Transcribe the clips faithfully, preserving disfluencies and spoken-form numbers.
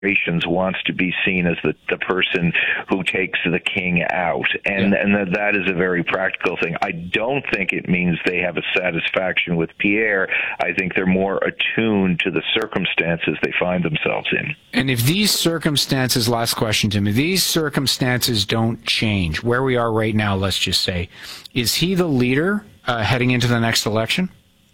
wants to be seen as the, the person who takes the king out. And, yeah. and that, that is a very practical thing. I don't think it means they have a satisfaction with Pierre. I think they're more attuned to the circumstances they find themselves in. And if these circumstances, last question to me, these circumstances don't change, where we are right now, let's just say, is he the leader uh, heading into the next election?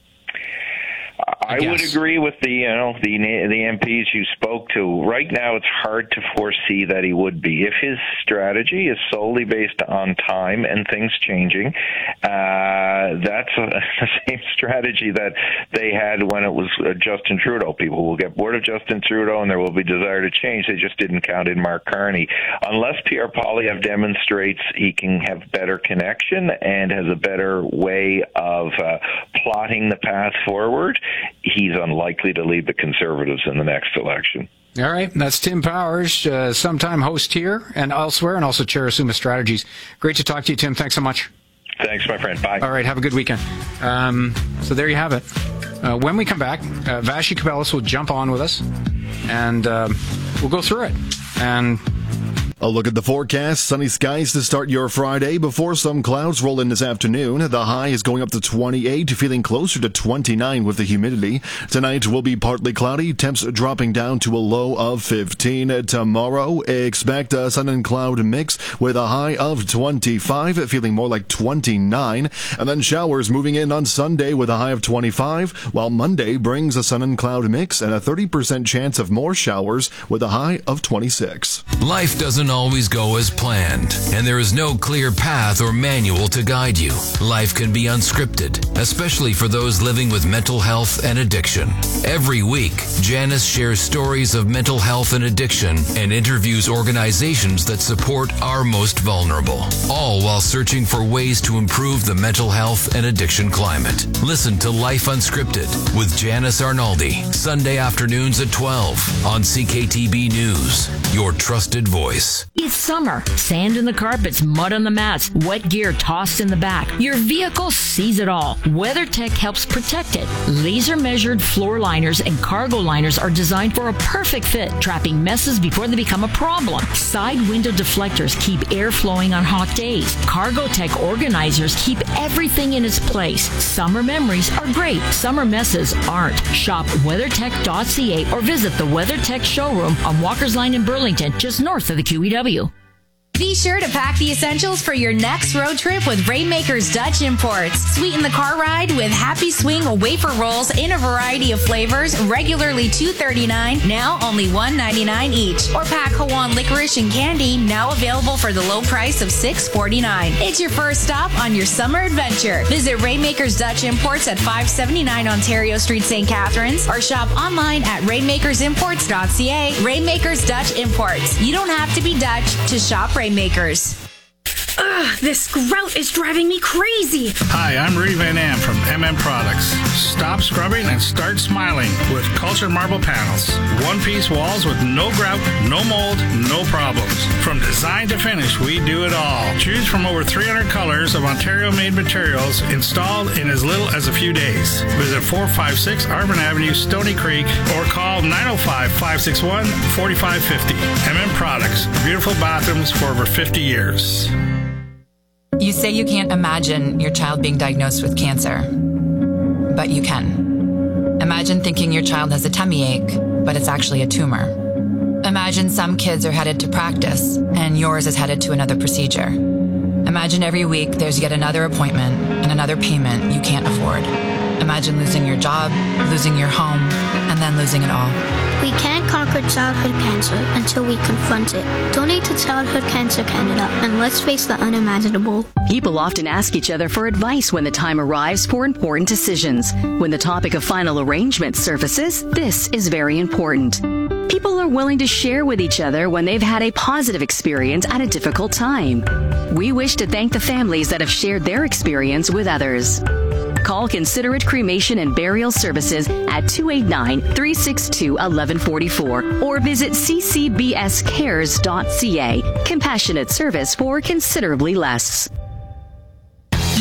I, I would agree with the you know the the M Ps you spoke to. Right now, it's hard to foresee that he would be. If his strategy is solely based on time and things changing, uh, that's a, the same strategy that they had when it was uh, Justin Trudeau. People will get bored of Justin Trudeau, and there will be desire to change. They just didn't count in Mark Carney. Unless Pierre Poilievre demonstrates he can have better connection and has a better way of uh, plotting the path forward, he's unlikely to lead the Conservatives in the next election. All right. That's Tim Powers, uh, sometime host here and elsewhere, and also chair of Summa Strategies. Great to talk to you, Tim. Thanks so much. Thanks, my friend. Bye. All right. Have a good weekend. Um, so there you have it. Uh, when we come back, uh, Vassy Kapelos will jump on with us, and uh, we'll go through it. And a look at the forecast. Sunny skies to start your Friday before some clouds roll in this afternoon. The high is going up to twenty-eight, feeling closer to twenty-nine with the humidity. Tonight will be partly cloudy, temps dropping down to a low of fifteen. Tomorrow, expect a sun and cloud mix with a high of twenty-five, feeling more like twenty-nine. And then showers moving in on Sunday with a high of twenty-five, while Monday brings a sun and cloud mix and a thirty percent chance of more showers with a high of twenty-six. Life doesn't always go as planned, and there is no clear path or manual to guide you. Life can be unscripted, especially for those living with mental health and addiction. Every week, Janice shares stories of mental health and addiction and interviews organizations that support our most vulnerable, all while searching for ways to improve the mental health and addiction climate. Listen to Life Unscripted with Janice Arnaldi, Sunday afternoons at twelve on C K T B News, your trusted voice. It's summer. Sand in the carpets, mud on the mats, wet gear tossed in the back. Your vehicle sees it all. WeatherTech helps protect it. Laser-measured floor liners and cargo liners are designed for a perfect fit, trapping messes before they become a problem. Side window deflectors keep air flowing on hot days. Cargotech organizers keep everything in its place. Summer memories are great. Summer messes aren't. Shop weathertech dot c a or visit the WeatherTech showroom on Walker's Line in Burlington, just north of the Q E W. Be sure to pack the essentials for your next road trip with Rainmakers Dutch Imports. Sweeten the car ride with Happy Swing wafer rolls in a variety of flavors, regularly two dollars and thirty-nine cents, now only one dollar and ninety-nine cents each. Or pack Hawaiian licorice and candy, now available for the low price of six dollars and forty-nine cents. It's your first stop on your summer adventure. Visit Rainmakers Dutch Imports at five seventy-nine Ontario Street, Saint Catharines, or shop online at rainmakers imports dot c a. Rainmakers Dutch Imports. You don't have to be Dutch to shop Rainmakers. Makers. Ugh, this grout is driving me crazy. Hi, I'm Rudy Van Am from M M Products. Stop scrubbing and start smiling with Cultured Marble Panels. One-piece walls with no grout, no mold, no problems. From design to finish, we do it all. Choose from over three hundred colors of Ontario-made materials installed in as little as a few days. Visit four five six Arvin Avenue, Stony Creek, or call nine oh five, five six one, four five five oh. M M Products. Beautiful bathrooms for over fifty years. You say you can't imagine your child being diagnosed with cancer, but you can. Imagine thinking your child has a tummy ache, but it's actually a tumor. Imagine some kids are headed to practice, and yours is headed to another procedure. Imagine every week there's yet another appointment and another payment you can't afford. Imagine losing your job, losing your home, and then losing it all. We can't conquer childhood cancer until we confront it. Donate to Childhood Cancer Canada and let's face the unimaginable. People often ask each other for advice when the time arrives for important decisions. When the topic of final arrangement surfaces, this is very important. People are willing to share with each other when they've had a positive experience at a difficult time. We wish to thank the families that have shared their experience with others. Call Considerate Cremation and Burial Services at two eight nine, three six two, one one four four or visit c c b s cares dot c a. Compassionate service for considerably less. You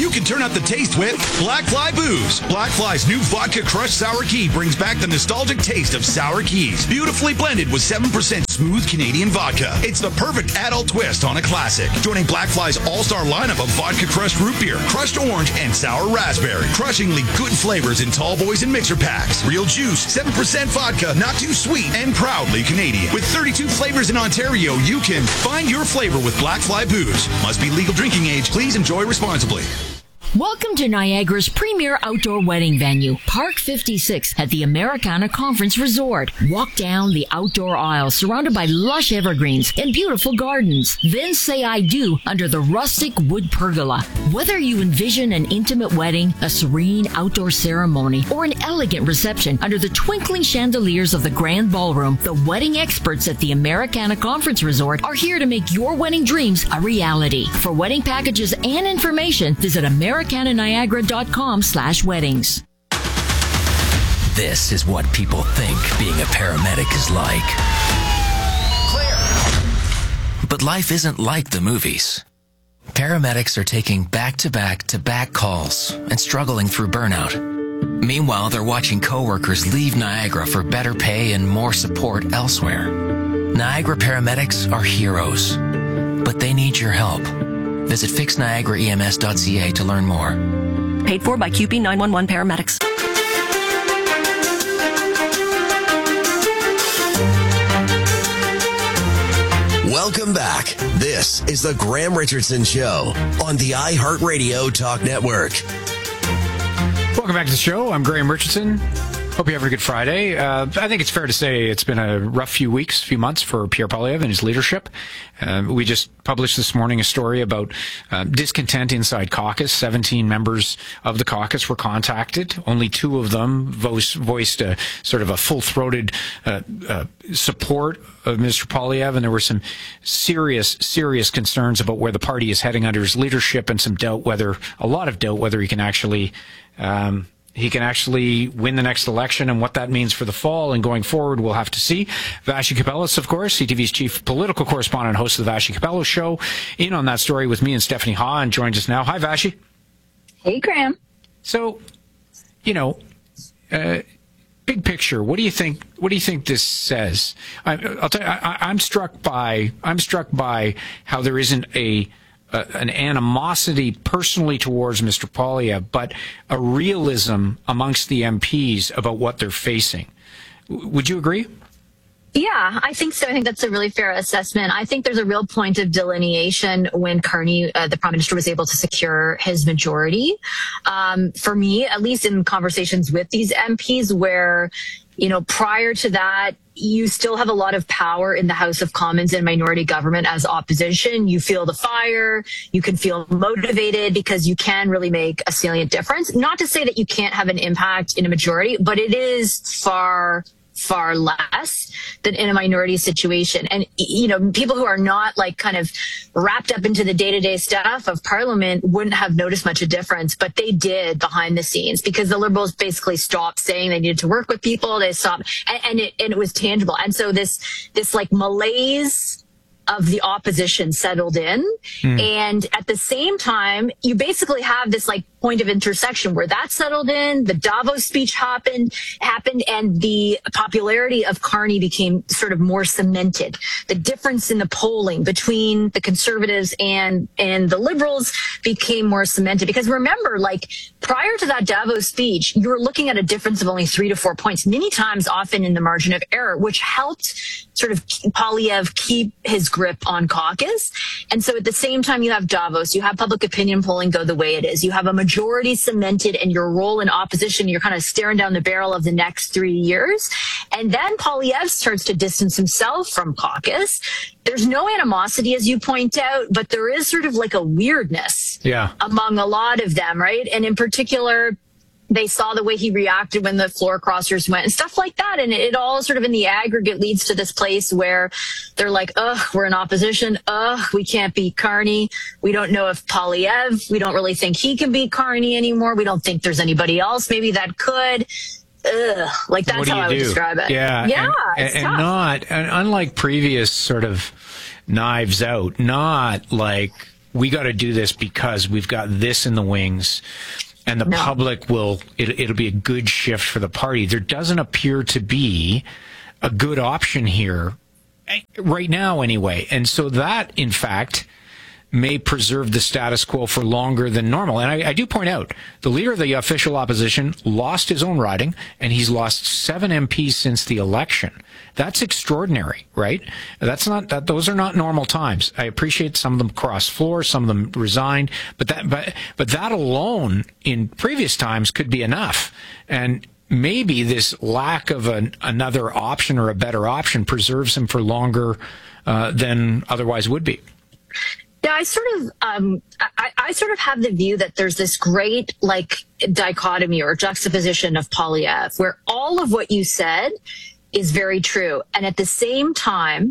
You can turn up the taste with Black Fly Booze. Black Fly's new Vodka Crushed Sour Key brings back the nostalgic taste of sour keys. Beautifully blended with seven percent smooth Canadian vodka. It's the perfect adult twist on a classic. Joining Black Fly's all-star lineup of Vodka Crushed Root Beer, Crushed Orange, and Sour Raspberry. Crushingly good flavors in tall boys and mixer packs. Real juice, seven percent vodka, not too sweet, and proudly Canadian. With thirty-two flavors in Ontario, you can find your flavor with Black Fly Booze. Must be legal drinking age. Please enjoy responsibly. Welcome to Niagara's premier outdoor wedding venue, Park fifty-six at the Americana Conference Resort. Walk down the outdoor aisle surrounded by lush evergreens and beautiful gardens. Then say I do under the rustic wood pergola. Whether you envision an intimate wedding, a serene outdoor ceremony, or an elegant reception under the twinkling chandeliers of the grand ballroom, the wedding experts at the Americana Conference Resort are here to make your wedding dreams a reality. For wedding packages and information, visit Americana Niagara.com slash weddings. This is what people think being a paramedic is like. Clear. But life isn't like the movies. Paramedics are taking back-to-back-to-back calls and struggling through burnout. Meanwhile, they're watching coworkers leave Niagara for better pay and more support elsewhere. Niagara paramedics are heroes, but they need your help. Visit fix niagara E M S dot C A to learn more. Paid for by Q P nine one one Paramedics. Welcome back. This is the Graham Richardson Show on the iHeartRadio Talk Network. Welcome back to the show. I'm Graham Richardson. Hope you have a good Friday. Uh, I think it's fair to say it's been a rough few weeks, few months for Pierre Poilievre and his leadership. Uh, we just published this morning a story about uh, discontent inside caucus. seventeen members of the caucus were contacted. Only two of them voiced, voiced a sort of a full-throated uh, uh, support of Mister Poilievre, and there were some serious, serious concerns about where the party is heading under his leadership, and some doubt whether, a lot of doubt whether he can actually um, He can actually win the next election, and what that means for the fall and going forward, we'll have to see. Vassy Kapelos, of course, C T V's chief political correspondent, host of the Vassy Kapelos Show, in on that story with me and Stephanie Ha, and joins us now. Hi, Vassy. Hey, Graham. So, you know, uh, big picture, what do you think? What do you think this says? I, I'll tell you, I, I'm struck by I'm struck by how there isn't a Uh, an animosity personally towards Mister Poilievre, but a realism amongst the M Ps about what they're facing. W- would you agree? Yeah, I think so. I think that's a really fair assessment. I think there's a real point of delineation when Carney, uh, the Prime Minister, was able to secure his majority. Um, for me, at least in conversations with these M Ps, where, you know, prior to that, you still have a lot of power in the House of Commons and minority government as opposition. You feel the fire. You can feel motivated because you can really make a salient difference. Not to say that you can't have an impact in a majority, but it is far far less than in a minority situation. And, you know, people who are not like kind of wrapped up into the day-to-day stuff of Parliament wouldn't have noticed much of a difference, but they did behind the scenes, because the Liberals basically stopped saying they needed to work with people. They stopped, and, and it and it was tangible. And so this this like malaise of the opposition settled in. Mm. And at the same time, you basically have this like point of intersection where that settled in, the Davos speech happened, happened, and the popularity of Carney became sort of more cemented. The difference in the polling between the Conservatives and, and the Liberals became more cemented. Because remember, like prior to that Davos speech, you were looking at a difference of only three to four points, many times often in the margin of error, which helped sort of Poilievre keep his grip on caucus. And so at the same time, you have Davos, you have public opinion polling go the way it is. You have a majority cemented in your role in opposition. You're kind of staring down the barrel of the next three years. And then Poilievre starts to distance himself from caucus. There's no animosity, as you point out, but there is sort of like a weirdness yeah. among a lot of them, right? And in particular, they saw the way he reacted when the floor crossers went and stuff like that. And it all sort of in the aggregate leads to this place where they're like, ugh, we're in opposition. Ugh, we can't beat Carney. We don't know if Poilievre, we don't really think he can beat Carney anymore. We don't think there's anybody else maybe that could. Ugh, like that's how I would do? describe it. Yeah. Yeah. And, and, and not, and unlike previous sort of knives out, not like we got to do this because we've got this in the wings, and the no. public will, it, it'll be a good shift for the party. There doesn't appear to be a good option here right now anyway. And so that, in fact, may preserve the status quo for longer than normal. And I, I do point out, the leader of the official opposition lost his own riding, and he's lost seven M Ps since the election. That's extraordinary, right? That's not, that, those are not normal times. I appreciate some of them crossed floors, some of them resigned, but that, but, but that alone in previous times could be enough. And maybe this lack of an, another option or a better option preserves him for longer uh, than otherwise would be. Yeah, I sort of, um, I, I sort of have the view that there's this great like dichotomy or juxtaposition of Poilievre, where all of what you said is very true, and at the same time,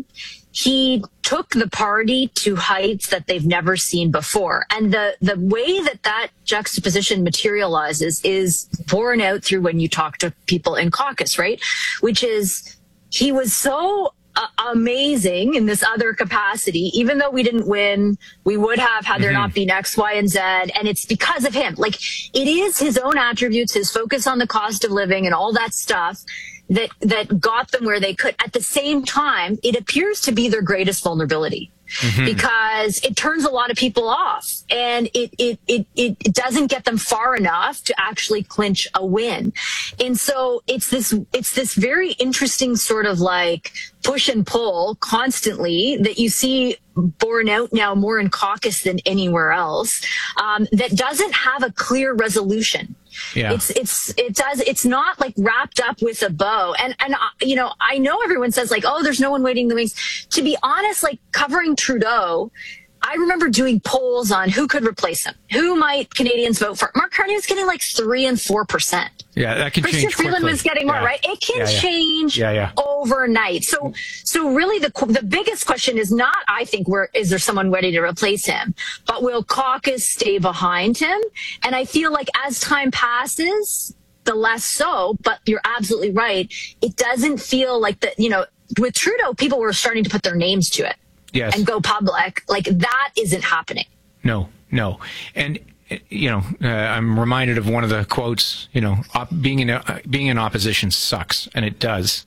he took the party to heights that they've never seen before. And the the way that that juxtaposition materializes is borne out through when you talk to people in caucus, right? Which is, he was so Uh, amazing in this other capacity. Even though we didn't win, we would have had there mm-hmm. not been X, Y, and Z. And it's because of him. Like, it is his own attributes, his focus on the cost of living and all that stuff that, that got them where they could. At the same time, it appears to be their greatest vulnerability. Mm-hmm. Because it turns a lot of people off, and it, it, it, it doesn't get them far enough to actually clinch a win. And so it's this, it's this very interesting sort of like push and pull constantly that you see borne out now more in caucus than anywhere else, um, that doesn't have a clear resolution. Yeah. It's, it's, it does, it's not like wrapped up with a bow. And, and, uh, you know, I know everyone says like, oh, there's no one waiting in the wings. To be honest, like covering Trudeau, I remember doing polls on who could replace him. Who might Canadians vote for? Mark Carney was getting like three and four percent. Yeah, that can Christian change quickly. Freeland was getting more, yeah. right? It can yeah, yeah. change yeah, yeah. overnight. So, so really the, the biggest question is not, I think, where is there someone ready to replace him, but will caucus stay behind him? And I feel like as time passes, the less so, but you're absolutely right. It doesn't feel like that, you know, with Trudeau, people were starting to put their names to it. Yes. And go public. Like, that isn't happening. No, no. And, you know, uh, I'm reminded of one of the quotes, you know, op- being in uh, being in opposition sucks, and it does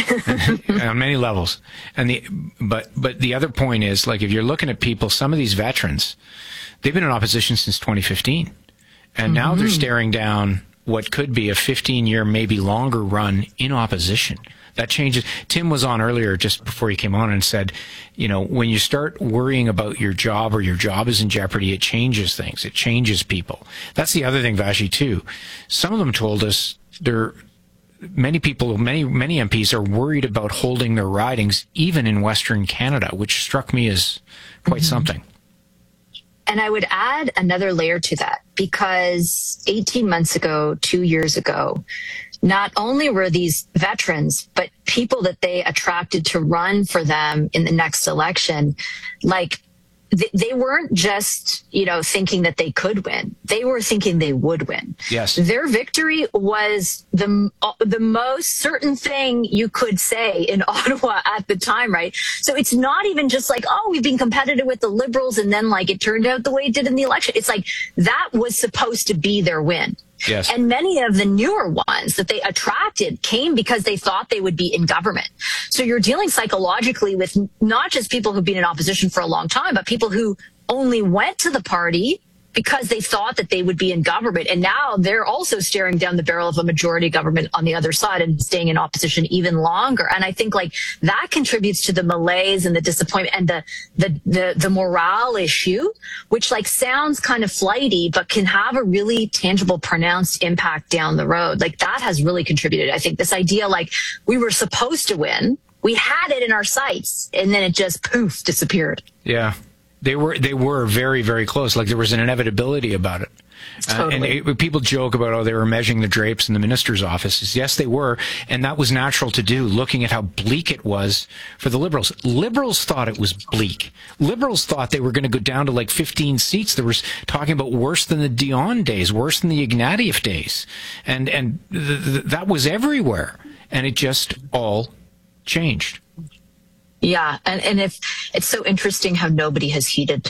on many levels. And the but but the other point is, like, if you're looking at people, some of these veterans, they've been in opposition since twenty fifteen, and mm-hmm. now they're staring down what could be a fifteen year, maybe longer run in opposition. That changes. Tim was on earlier just before he came on and said, you know, when you start worrying about your job or your job is in jeopardy, it changes things. It changes people. That's the other thing, Vashi, too. Some of them told us there, many people, many, many M Ps are worried about holding their ridings even in Western Canada, which struck me as quite mm-hmm. something. And I would add another layer to that, because eighteen months ago, two years ago, not only were these veterans, but people that they attracted to run for them in the next election, like th- they weren't just, you know, thinking that they could win. They were thinking they would win. Yes. Their victory was the, uh, the most certain thing you could say in Ottawa at the time, right? So it's not even just like, oh, we've been competitive with the Liberals and then like it turned out the way it did in the election. It's like that was supposed to be their win. Yes. And many of the newer ones that they attracted came because they thought they would be in government. So you're dealing psychologically with not just people who've been in opposition for a long time, but people who only went to the party because they thought that they would be in government. And now they're also staring down the barrel of a majority government on the other side and staying in opposition even longer. And I think like that contributes to the malaise and the disappointment and the, the, the, the morale issue, which like sounds kind of flighty, but can have a really tangible, pronounced impact down the road. Like that has really contributed. I think this idea, like we were supposed to win, we had it in our sights, and then it just poof disappeared. Yeah. They were they were very, very close. Like there was an inevitability about it. Totally. Uh, and it, people joke about, oh, they were measuring the drapes in the minister's offices. Yes, they were. And that was natural to do, looking at how bleak it was for the Liberals. Liberals thought it was bleak. Liberals thought they were going to go down to like fifteen seats. There was talking about worse than the Dion days, worse than the Ignatieff days. And, and th- th- that was everywhere. And it just all changed. Yeah, and, and if it's so interesting how nobody has heeded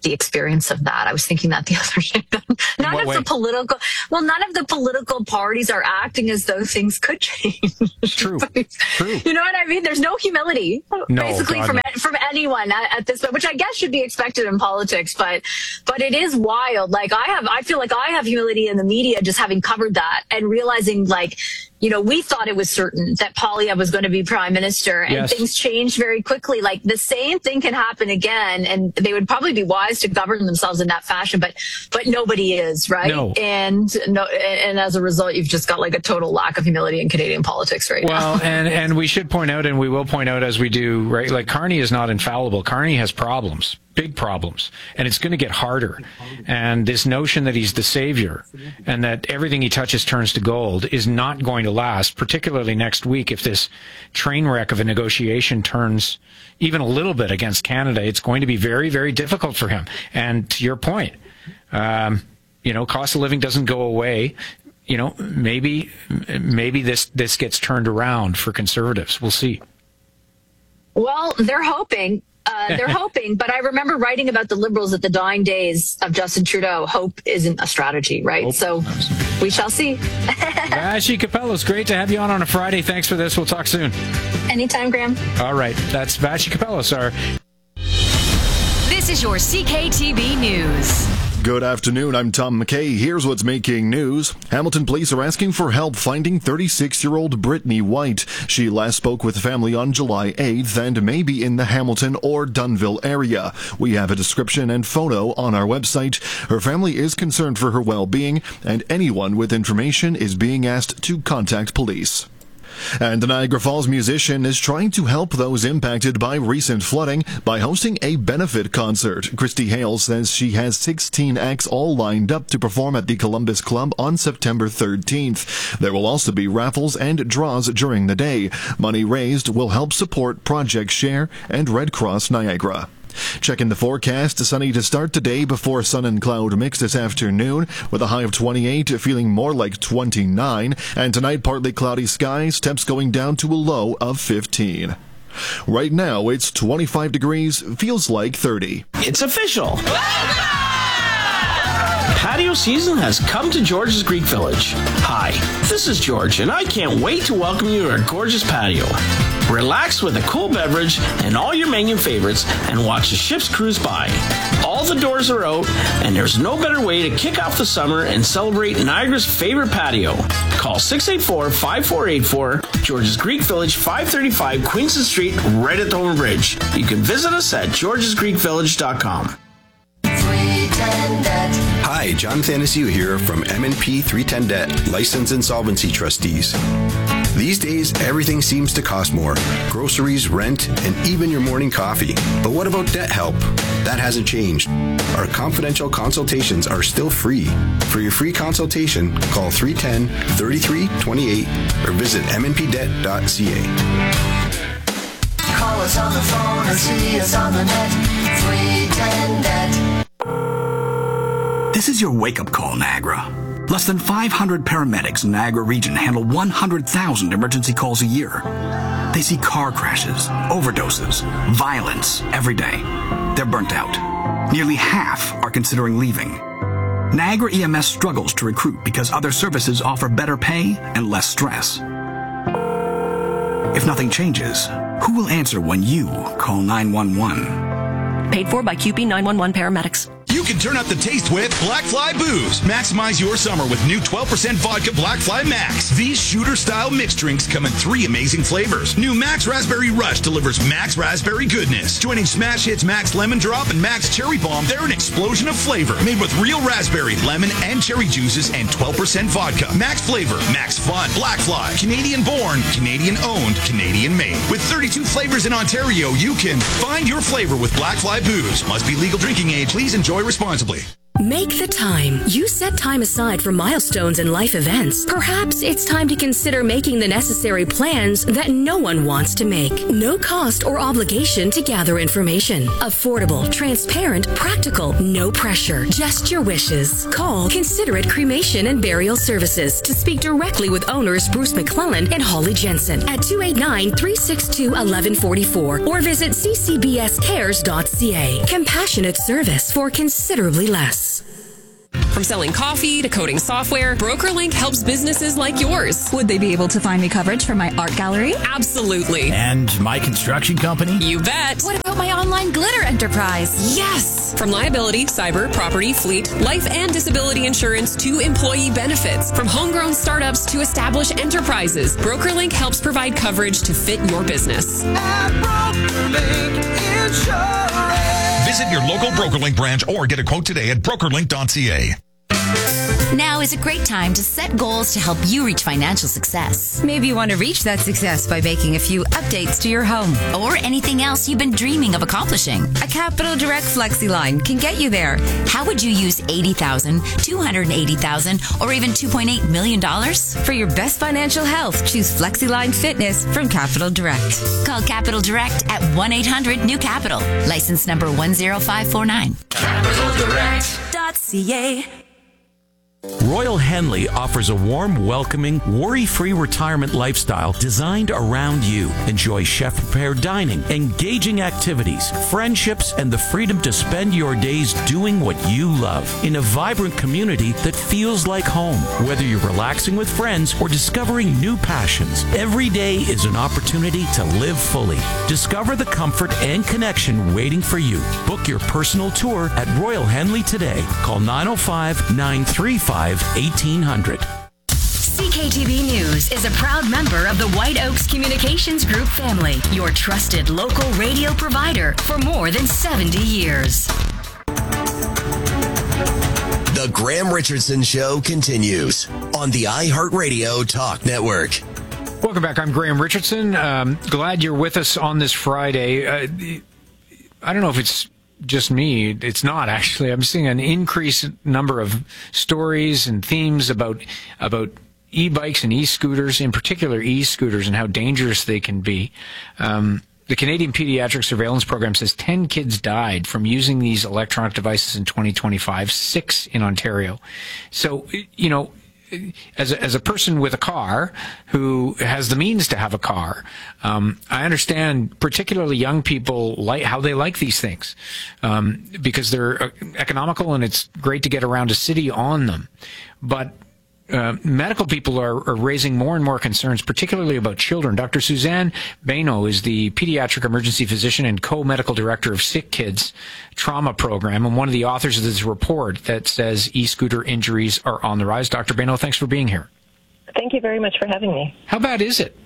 the experience of that. I was thinking that the other day. None of way? the political, well, none of the political parties are acting as though things could change. True. True. You know what I mean? There's no humility, no, basically, God, from no. from anyone at, at this point, which I guess should be expected in politics. But but it is wild. Like I have, I feel like I have humility in the media, just having covered that and realizing, like, you know, we thought it was certain that Poilievre was going to be prime minister, and yes. things changed very quickly. Like the same thing can happen again, and they would probably be wise to govern themselves in that fashion. But but nobody is, right? No. And no, and as a result, you've just got like a total lack of humility in Canadian politics right well, now. Well, and and we should point out, and we will point out as we do, right? Like Carney is not infallible. Carney has problems. Big problems, and it's going to get harder. And this notion that he's the savior and that everything he touches turns to gold is not going to last, particularly next week. If this train wreck of a negotiation turns even a little bit against Canada, it's going to be very, very difficult for him. And to your point, um, you know, cost of living doesn't go away. You know, maybe, maybe this, this gets turned around for Conservatives. We'll see. Well, they're hoping. Uh, they're hoping, but I remember writing about the Liberals at the dying days of Justin Trudeau. Hope isn't a strategy, right? Hope. So we shall see. Vassy Kapelos, great to have you on on a Friday. Thanks for this. We'll talk soon. Anytime, Graham. All right. That's Vassy Kapelos. Our... This is your C K T V News. Good afternoon, I'm Tom McKay. Here's what's making news. Hamilton police are asking for help finding thirty-six-year-old Brittany White. She last spoke with the family on July eighth and may be in the Hamilton or Dunnville area. We have a description and photo on our website. Her family is concerned for her well-being, and anyone with information is being asked to contact police. And the Niagara Falls musician is trying to help those impacted by recent flooding by hosting a benefit concert. Christy Hale says she has sixteen acts all lined up to perform at the Columbus Club on September thirteenth. There will also be raffles and draws during the day. Money raised will help support Project Share and Red Cross Niagara. Checking the forecast, sunny to start today before sun and cloud mix this afternoon with a high of twenty-eight, feeling more like twenty-nine. And tonight, partly cloudy skies, temps going down to a low of fifteen. Right now, it's twenty-five degrees, feels like thirty. It's official. Patio season has come to George's Greek Village. Hi, this is George, and I can't wait to welcome you to our gorgeous patio. Relax with a cool beverage and all your menu favorites and watch the ships cruise by. All the doors are out, and there's no better way to kick off the summer and celebrate Niagara's favorite patio. Call six eight four, five four eight four, George's Greek Village, five thirty-five Queenston Street, right at Thornton Bridge. You can visit us at georges greek village dot com. Hi, John Thanasiu here from M and P three ten Debt, Licensed Insolvency Trustees. These days, everything seems to cost more. Groceries, rent, and even your morning coffee. But what about debt help? That hasn't changed. Our confidential consultations are still free. For your free consultation, call three one zero, three three two eight or visit m n p debt dot c a. Call us on the phone or see us on the net. three ten debt. This is your wake-up call, Niagara. Less than five hundred paramedics in the Niagara region handle one hundred thousand emergency calls a year. They see car crashes, overdoses, violence every day. They're burnt out. Nearly half are considering leaving. Niagara E M S struggles to recruit because other services offer better pay and less stress. If nothing changes, who will answer when you call nine one one? Paid for by Q P nine one one Paramedics. You can turn up the taste with Black Fly Booze. Maximize your summer with new twelve percent vodka Black Fly Max. These shooter-style mixed drinks come in three amazing flavors. New Max Raspberry Rush delivers Max Raspberry goodness. Joining Smash Hits Max Lemon Drop and Max Cherry Bomb, they're an explosion of flavor. Made with real raspberry, lemon, and cherry juices and twelve percent vodka. Max flavor, Max fun. Black Fly, Canadian born, Canadian owned, Canadian made. With thirty-two flavors in Ontario, you can find your flavor with Black Fly Booze. Must be legal drinking age. Please enjoy responsibly. Make the time. You set time aside for milestones and life events. Perhaps it's time to consider making the necessary plans that no one wants to make. No cost or obligation to gather information. Affordable, transparent, practical, no pressure. Just your wishes. Call Considerate Cremation and Burial Services to speak directly with owners Bruce McClellan and Holly Jensen at two eight nine, three six two, one one four four or visit c c b s cares dot c a. Compassionate service for considerably less. From selling coffee to coding software, BrokerLink helps businesses like yours. Would they be able to find me coverage for my art gallery? Absolutely. And my construction company? You bet. What about my online glitter enterprise? Yes! From liability, cyber, property, fleet, life and disability insurance to employee benefits. From homegrown startups to established enterprises, BrokerLink helps provide coverage to fit your business. At BrokerLink Insurance. Visit your local BrokerLink branch or get a quote today at broker link dot c a. Now is a great time to set goals to help you reach financial success. Maybe you want to reach that success by making a few updates to your home. Or anything else you've been dreaming of accomplishing. A Capital Direct Flexi line can get you there. How would you use eighty thousand dollars, two hundred eighty thousand dollars, or even two point eight million dollars? For your best financial health, choose Flexi Line Fitness from Capital Direct. Call Capital Direct at one eight hundred new capital. License number one zero five four nine. capital direct dot c a. Royal Henley offers a warm, welcoming, worry-free retirement lifestyle designed around you. Enjoy chef-prepared dining, engaging activities, friendships, and the freedom to spend your days doing what you love in a vibrant community that feels like home. Whether you're relaxing with friends or discovering new passions, every day is an opportunity to live fully. Discover the comfort and connection waiting for you. Book your personal tour at Royal Henley today. Call nine oh five, nine three five, eighteen hundred. C K T V News is a proud member of the White Oaks Communications Group family, your trusted local radio provider for more than seventy years. The Graham Richardson Show continues on the iHeartRadio Talk Network. Welcome back. I'm Graham Richardson. Um, glad you're with us on this Friday. Uh, I don't know if it's just me. It's not, actually. I'm seeing an increased number of stories and themes about about e-bikes and e-scooters, in particular e-scooters, and how dangerous they can be. Um, the Canadian Pediatric Surveillance Program says ten kids died from using these electronic devices in twenty twenty-five, six in Ontario. So, you know, As a, as a person with a car who has the means to have a car, um, I understand particularly young people like how they like these things um, because they're economical and it's great to get around a city on them. But uh, medical people are, are raising more and more concerns, particularly about children. Doctor Suzanne Baino is the pediatric emergency physician and co-medical director of Sick Kids Trauma Program and one of the authors of this report that says e-scooter injuries are on the rise. Doctor Baino, thanks for being here. Thank you very much for having me. How bad is it?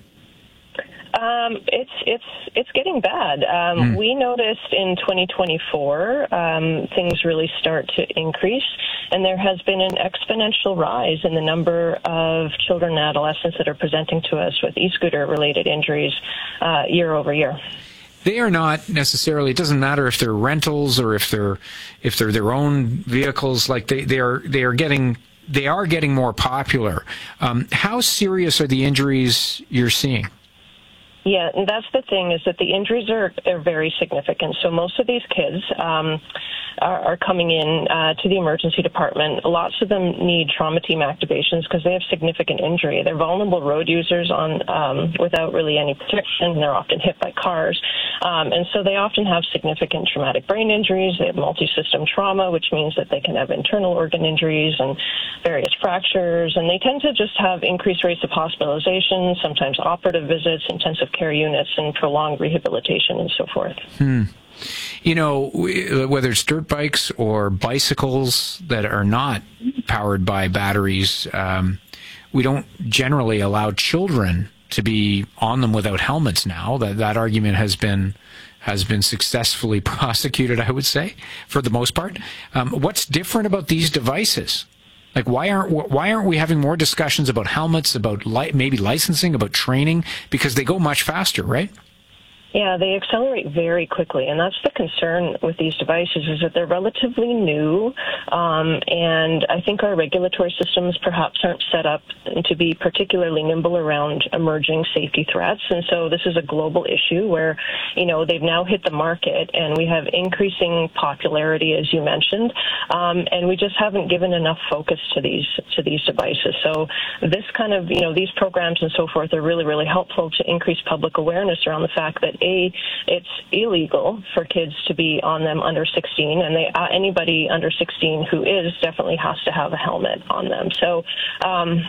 Um, it's it's it's getting bad. Um, mm. We noticed in twenty twenty-four um, things really start to increase, and there has been an exponential rise in the number of children and adolescents that are presenting to us with e-scooter related injuries uh, year over year. They are not necessarily. It doesn't matter if they're rentals or if they're if they're their own vehicles. Like they they are they are getting they are getting more popular. Um, how serious are the injuries you're seeing? Yeah, and that's the thing, is that the injuries are, are very significant. So most of these kids um, are, are coming in uh, to the emergency department. Lots of them need trauma team activations because they have significant injury. They're vulnerable road users on um, without really any protection. They're often hit by cars. Um, and so they often have significant traumatic brain injuries. They have multi-system trauma, which means that they can have internal organ injuries and various fractures. And they tend to just have increased rates of hospitalization, sometimes operative visits, intensive care units, and prolonged rehabilitation and so forth. Hmm. You know, whether it's dirt bikes or bicycles that are not powered by batteries, um, we don't generally allow children to be on them without helmets now. That that argument has been has been successfully prosecuted, I would say, for the most part. Um, what's different about these devices? Like, why aren't why aren't we having more discussions about helmets, about li- maybe licensing, about training? Because they go much faster, right? Yeah, they accelerate very quickly, and that's the concern with these devices, is that they're relatively new, um, and I think our regulatory systems perhaps aren't set up to be particularly nimble around emerging safety threats, and so this is a global issue where, you know, they've now hit the market, and we have increasing popularity, as you mentioned, um, and we just haven't given enough focus to these to these devices. So this kind of, you know, these programs and so forth are really, really helpful to increase public awareness around the fact that A, it's illegal for kids to be on them under sixteen, and they, uh, anybody under sixteen who is definitely has to have a helmet on them. So um,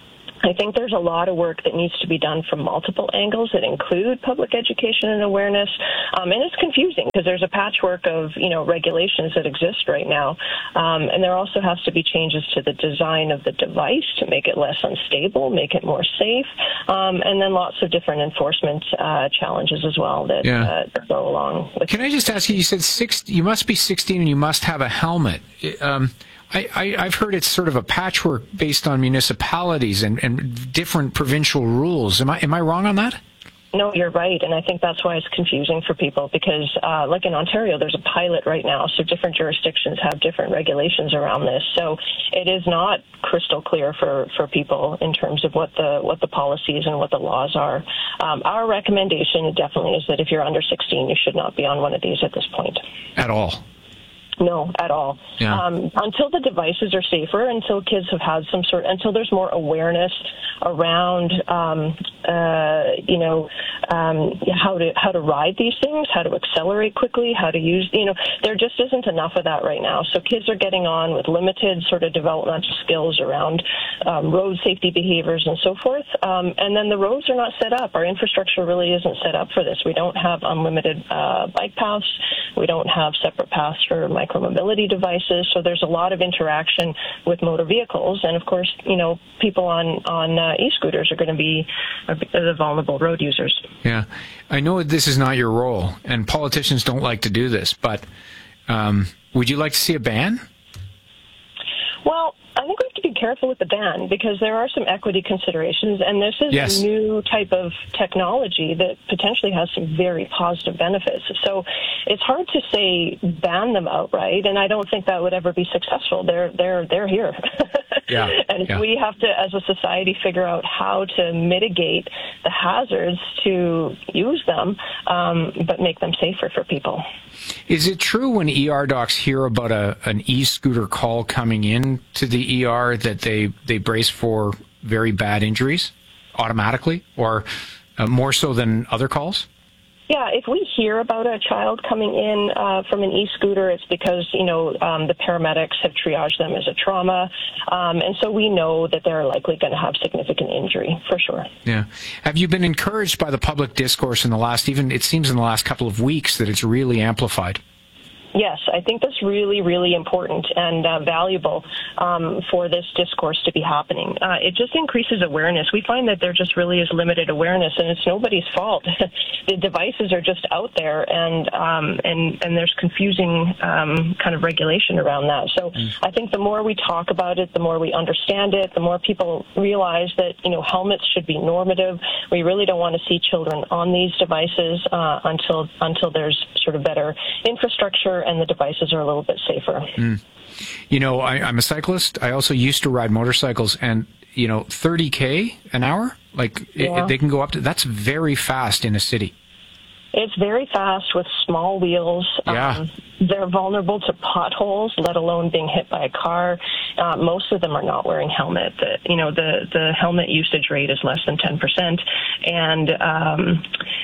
I think there's a lot of work that needs to be done from multiple angles that include public education and awareness. Um, and it's confusing because there's a patchwork of, you know, regulations that exist right now. Um, and there also has to be changes to the design of the device to make it less unstable, make it more safe. Um, and then lots of different enforcement uh, challenges as well that, yeah. uh, that go along with. Can I just ask you, you said six, you must be sixteen and you must have a helmet. Um, I, I, I've heard it's sort of a patchwork based on municipalities and, and different provincial rules. Am I am I wrong on that? No, you're right, and I think that's why it's confusing for people because, uh, like in Ontario, there's a pilot right now, so different jurisdictions have different regulations around this. So it is not crystal clear for, for people in terms of what the what the policies and what the laws are. Um, our recommendation definitely is that if you're under sixteen, you should not be on one of these at this point. At all. No, at all. Yeah. Um, until the devices are safer, until kids have had some sort, until there's more awareness around, um, uh, you know, um, how to how to ride these things, how to accelerate quickly, how to use, you know, there just isn't enough of that right now. So kids are getting on with limited sort of developmental skills around um, road safety behaviors and so forth. Um, and then the roads are not set up. Our infrastructure really isn't set up for this. We don't have unlimited uh, bike paths. We don't have separate paths for micromobility devices. So there's a lot of interaction with motor vehicles. And of course, you know, people on, on uh, e-scooters are going to be the vulnerable road users. Yeah. I know this is not your role, and politicians don't like to do this, but um, would you like to see a ban? Well, I think we have to be careful with the ban because there are some equity considerations, and this is yes. a new type of technology that potentially has some very positive benefits. So it's hard to say ban them outright, and I don't think that would ever be successful. They're they're they're here. Yeah. And yeah. we have to, as a society, figure out how to mitigate the hazards to use them, um, but make them safer for people. Is it true when E R docs hear about a an e-scooter call coming in to the E R that they, they brace for very bad injuries automatically, or uh, more so than other calls? Yeah, if we hear about a child coming in uh, from an e-scooter, it's because, you know, um, the paramedics have triaged them as a trauma, um, and so we know that they're likely going to have significant injury, for sure. Yeah. Have you been encouraged by the public discourse in the last, even, it seems in the last couple of weeks, that it's really amplified? Yes, I think that's really, really important and uh, valuable um, for this discourse to be happening. Uh, it just increases awareness. We find that there just really is limited awareness, and it's nobody's fault. The devices are just out there, and um, and and there's confusing um, kind of regulation around that. So mm. I think the more we talk about it, the more we understand it, the more people realize that, you know, helmets should be normative. We really don't want to see children on these devices uh, until until there's sort of better infrastructure and the devices are a little bit safer. Mm. You know, I, I'm a cyclist. I also used to ride motorcycles, and, you know, thirty K an hour, like yeah. it, they can go up to, that's very fast in a city. It's very fast with small wheels. Yeah. Um, they're vulnerable to potholes, let alone being hit by a car. Uh, most of them are not wearing helmet. The, you know, the, the helmet usage rate is less than ten percent. And, um,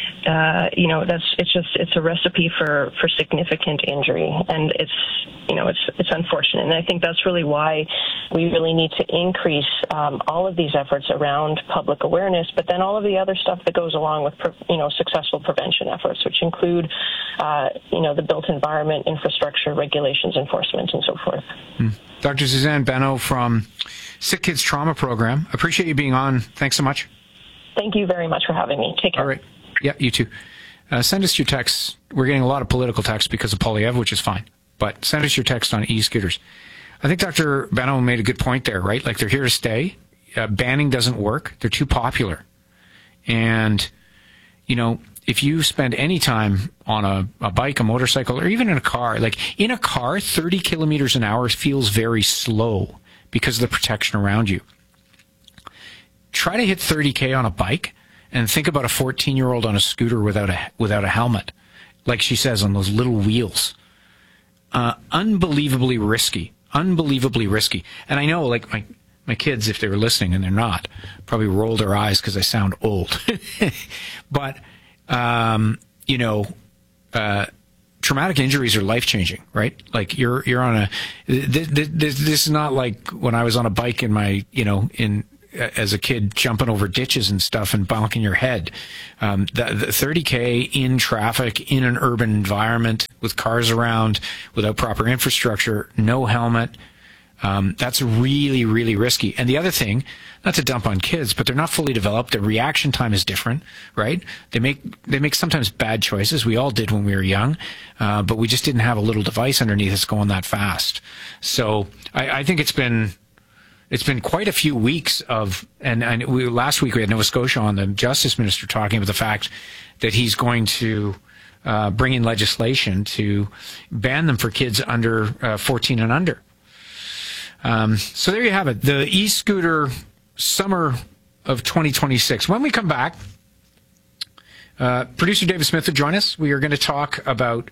uh, you know, that's, it's just, it's a recipe for, for significant injury. And it's, you know, it's, it's unfortunate. And I think that's really why we really need to increase, um, all of these efforts around public awareness, but then all of the other stuff that goes along with, you know, successful prevention efforts, which include, uh, you know, the built environment, infrastructure, regulations, enforcement, and so forth. Hmm. Doctor Suzanne Beno from Sick Kids Trauma Program. Appreciate you being on. Thanks so much. Thank you very much for having me. Take care. All right. Yeah, you too. Uh, send us your texts. We're getting a lot of political texts because of Polyev, which is fine. But send us your text on e-scooters. I think Doctor Beno made a good point there, right? Like, they're here to stay. Uh, banning doesn't work. They're too popular. And, you know, if you spend any time on a, a bike, a motorcycle, or even in a car, like in a car, thirty kilometers an hour feels very slow because of the protection around you. Try to hit thirty K on a bike and think about a fourteen-year-old on a scooter without a, without a helmet. Like she says, on those little wheels. Uh, unbelievably risky. Unbelievably risky. And I know, like, my, my kids, if they were listening, and they're not, probably roll their eyes because I sound old. But, um, you know, uh, traumatic injuries are life-changing, right? Like, you're you're on a... This, this, this is not like when I was on a bike in my, you know, in... as a kid, jumping over ditches and stuff and bonking your head. Um, the, the thirty K in traffic, in an urban environment, with cars around, without proper infrastructure, no helmet, um, that's really, really risky. And the other thing, not to dump on kids, but they're not fully developed. Their reaction time is different, right? They make they make sometimes bad choices. We all did when we were young, uh, but we just didn't have a little device underneath us going that fast. So I, I think it's been... It's been quite a few weeks of, and, and we, last week we had Nova Scotia on, the Justice Minister, talking about the fact that he's going to uh, bring in legislation to ban them for kids under uh, fourteen and under. Um, so there you have it, the e-scooter summer of twenty twenty-six. When we come back, uh, producer David Smith will join us. We are going to talk about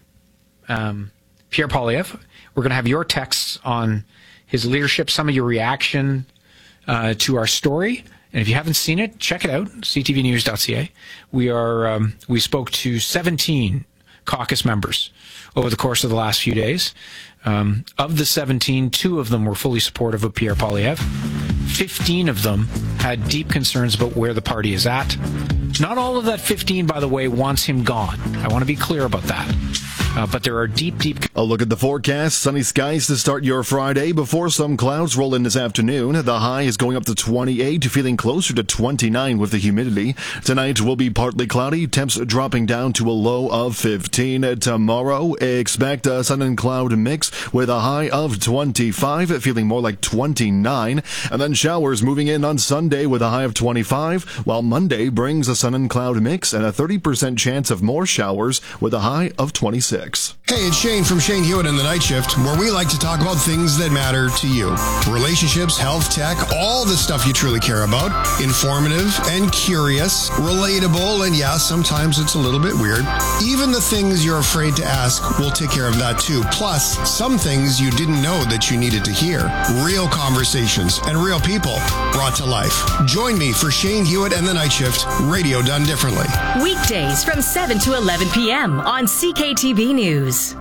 um, Pierre Poilievre. We're going to have your texts on his leadership, some of your reaction uh, to our story. And if you haven't seen it, check it out, c t v news dot c a. We are um, we spoke to seventeen caucus members over the course of the last few days. Um, of the seventeen, two of them were fully supportive of Pierre Poilievre. fifteen of them had deep concerns about where the party is at. Not all of that fifteen, by the way, wants him gone. I want to be clear about that. Uh, but there are deep, deep... A look at the forecast. Sunny skies to start your Friday before some clouds roll in this afternoon. The high is going up to twenty-eight, feeling closer to twenty-nine with the humidity. Tonight will be partly cloudy, temps dropping down to a low of fifteen. Tomorrow, expect a sun and cloud mix with a high of twenty-five, feeling more like twenty-nine. And then showers moving in on Sunday with a high of twenty-five, while Monday brings a sun and cloud mix and a thirty percent chance of more showers with a high of twenty-six. Hey, it's Shane from Shane Hewitt in the Night Shift, where we like to talk about things that matter to you. Relationships, health, tech, all the stuff you truly care about. Informative and curious, relatable, and yeah, sometimes it's a little bit weird. Even the things you're afraid to ask, we'll take care of that too. Plus, some things you didn't know that you needed to hear. Real conversations and real people brought to life. Join me for Shane Hewitt and the Night Shift, radio done differently. Weekdays from seven to eleven p.m. on C K T V News.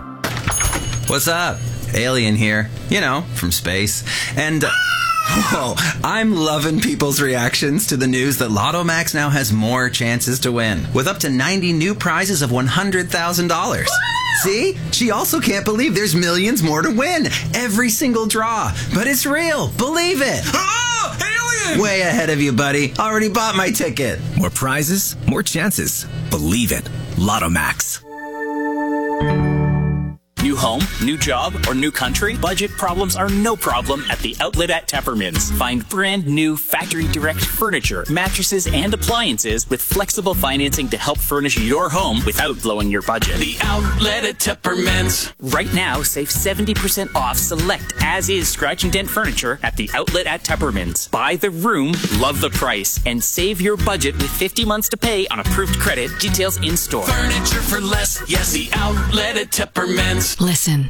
What's up? Alien here. You know, from space. And... Uh, whoa, I'm loving people's reactions to the news that Lotto Max now has more chances to win, with up to ninety new prizes of one hundred thousand dollars. See? She also can't believe there's millions more to win. Every single draw. But it's real. Believe it. Oh, alien! Way ahead of you, buddy. Already bought my ticket. More prizes, more chances. Believe it. Lotto Max. New home, new job, or new country? Budget problems are no problem at the Outlet at Tepperman's. Find brand new factory direct furniture, mattresses, and appliances with flexible financing to help furnish your home without blowing your budget. The Outlet at Tepperman's. Right now, save seventy percent off select as-is scratch and dent furniture at the Outlet at Tepperman's. Buy the room, love the price, and save your budget with fifty months to pay on approved credit. Details in store. Furniture for less. Yes, the Outlet at Tepperman's. Listen.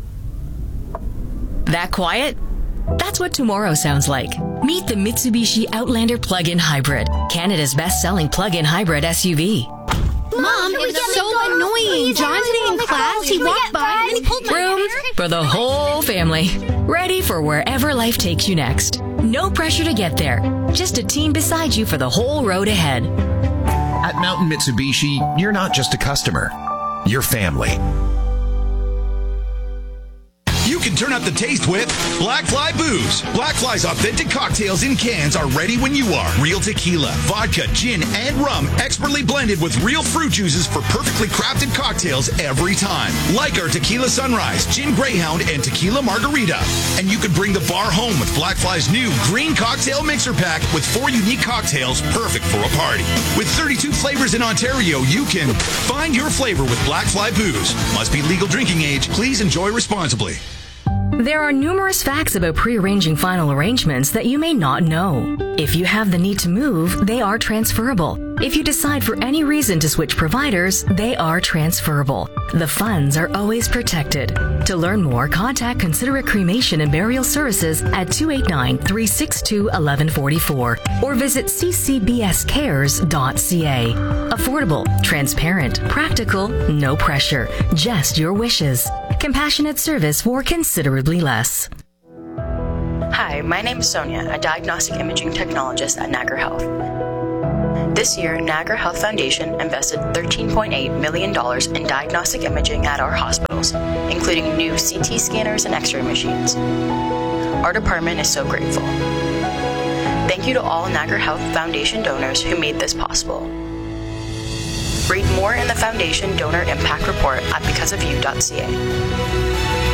That quiet? That's what tomorrow sounds like. Meet the Mitsubishi Outlander Plug-in Hybrid, Canada's best-selling plug-in hybrid S U V. Mom, it was so annoying. John today in class, he walked by and he pulled my Room hair. for the whole family. Ready for wherever life takes you next. No pressure to get there. Just a team beside you for the whole road ahead. At Mountain Mitsubishi, you're not just a customer. You're family. You can turn up the taste with Black Fly Booze. Black Fly's authentic cocktails in cans are ready when you are. Real tequila, vodka, gin, and rum, expertly blended with real fruit juices for perfectly crafted cocktails every time. Like our Tequila Sunrise, Gin Greyhound, and Tequila Margarita. And you can bring the bar home with Black Fly's new Green Cocktail Mixer Pack with four unique cocktails perfect for a party. With thirty-two flavors in Ontario, you can find your flavor with Black Fly Booze. Must be legal drinking age. Please enjoy responsibly. There are numerous facts about pre-arranging final arrangements that you may not know. If you have the need to move, they are transferable. If you decide for any reason to switch providers, they are transferable. The funds are always protected. To learn more, contact Considerate Cremation and Burial Services at two eight nine, three six two, one one four four or visit c c b s cares dot c a. Affordable, transparent, practical, no pressure, just your wishes. Compassionate service for considerably less. Hi, my name is Sonia, a diagnostic imaging technologist at Niagara Health. This year, Niagara Health Foundation invested thirteen point eight million dollars in diagnostic imaging at our hospitals, including new C T scanners and X-ray machines. Our department is so grateful. Thank you to all Niagara Health Foundation donors who made this possible. Read more in the Foundation Donor Impact Report at because of you dot c a.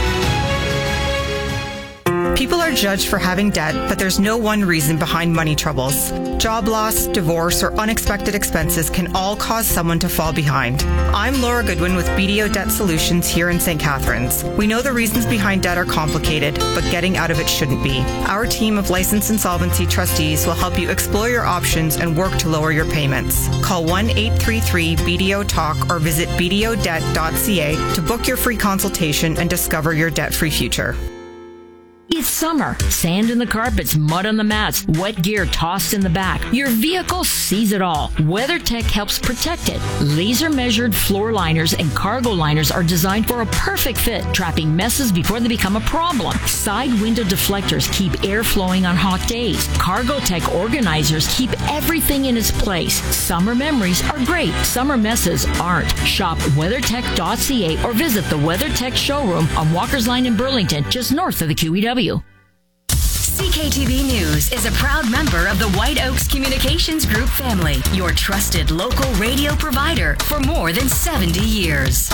People are judged for having debt, but there's no one reason behind money troubles. Job loss, divorce, or unexpected expenses can all cause someone to fall behind. I'm Laura Goodwin with B D O Debt Solutions here in Saint Catharines. We know the reasons behind debt are complicated, but getting out of it shouldn't be. Our team of licensed insolvency trustees will help you explore your options and work to lower your payments. Call one eight three three B D O talk or visit b d o debt dot c a to book your free consultation and discover your debt-free future. It's summer. Sand in the carpets, mud on the mats, wet gear tossed in the back. Your vehicle sees it all. WeatherTech helps protect it. Laser-measured floor liners and cargo liners are designed for a perfect fit, trapping messes before they become a problem. Side window deflectors keep air flowing on hot days. Cargotech organizers keep everything in its place. Summer memories are great. Summer messes aren't. Shop weathertech dot c a or visit the WeatherTech showroom on Walker's Line in Burlington, just north of the Q E W. C K T V News is a proud member of the White Oaks Communications Group family, your trusted local radio provider for more than seventy years.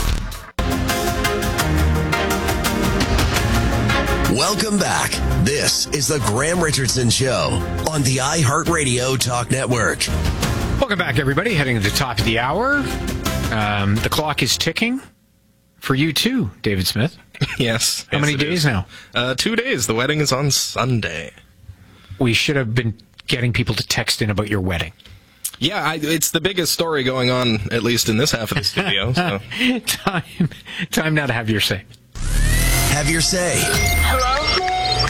Welcome back. This is the Graham Richardson Show on the iHeartRadio Talk Network. Welcome back, everybody. Heading to the top of the hour. Um, the clock is ticking. For you too, David Smith. Yes. How yes, many days is. now? Uh, two days. The wedding is on Sunday. We should have been getting people to text in about your wedding. Yeah, I, it's the biggest story going on, at least in this half of the studio. So. time, time now to have your say. Have your say. Hello?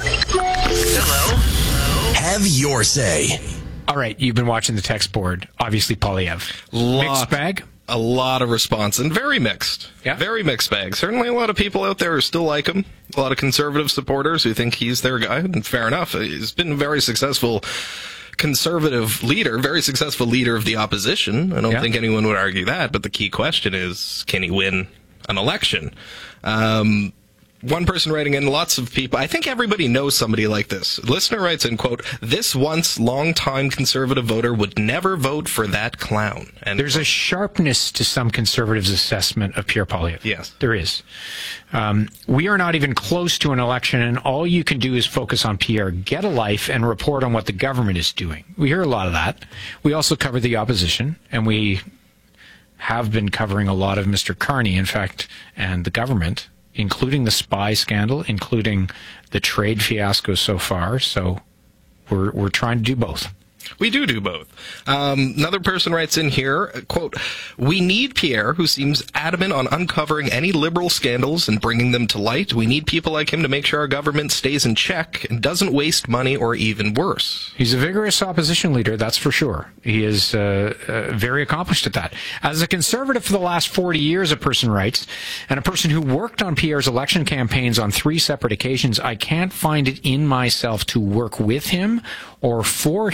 Hello? Have your say. All right, you've been watching the text board. Obviously, Polyev. Lot, Mixed bag? A lot of response, and very mixed. Yeah. Very mixed bag. Certainly a lot of people out there who still like him. A lot of conservative supporters who think he's their guy, and fair enough. He's been a very successful conservative leader, very successful leader of the opposition. I don't yeah. think anyone would argue that, but the key question is, can he win an election? Um... One person writing in, lots of people, I think everybody knows somebody like this. Listener writes in, quote, this once long-time conservative voter would never vote for that clown. And there's a sharpness to some conservatives' assessment of Pierre Poilievre. Yes. There is. Um, we are not even close to an election, and all you can do is focus on Pierre, get a life, and report on what the government is doing. We hear a lot of that. We also cover the opposition, and we have been covering a lot of Mister Carney, in fact, and the government, including the spy scandal, including the trade fiasco so far. So we're we're trying to do both. We do do both. Um, another person writes in here, quote, we need Pierre, who seems adamant on uncovering any liberal scandals and bringing them to light. We need people like him to make sure our government stays in check and doesn't waste money, or even worse. He's a vigorous opposition leader, that's for sure. He is uh, uh, very accomplished at that. As a conservative for the last forty years, a person writes, and a person who worked on Pierre's election campaigns on three separate occasions, I can't find it in myself to work with him or for him